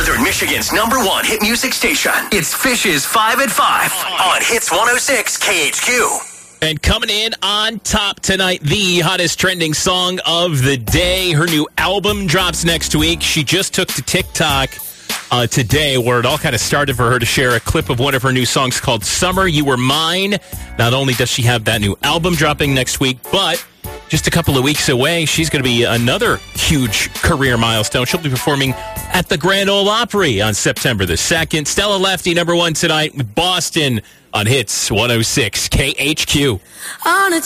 Northern Michigan's #1 hit music station. It's Fish's 5 at 5 on Hits 106 KHQ. And coming in on top tonight, the hottest trending song of the day. Her new album drops next week. She just took to TikTok today, where it all kind of started for her to share a clip of one of her new songs called Summer, You Were Mine. Not only does she have that new album dropping next week, but just a couple of weeks away, she's going to be another huge career milestone. She'll be performing at the Grand Ole Opry on September the 2nd. Stella Lefty, #1 tonight with Boston on Hits 106 KHQ.